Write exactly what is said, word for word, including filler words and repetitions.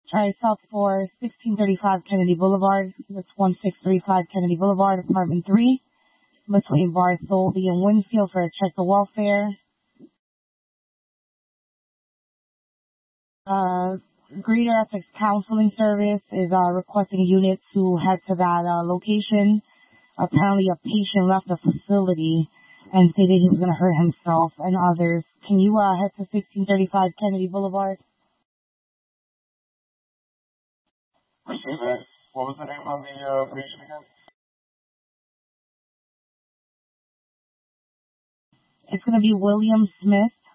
Try South for sixteen thirty-five Kennedy Boulevard. That's one six three five Kennedy Boulevard, apartment three. Between Bartholdi and Winfield for a check the welfare. Uh, Greater Essex Counseling Service is uh, requesting a unit to head to that uh, location. Apparently a patient left the facility and stated he was going to hurt himself and others. Can you uh, head to sixteen thirty-five Kennedy Boulevard? Receive that. What was the name of the uh, patient again? It's going to be William Smith.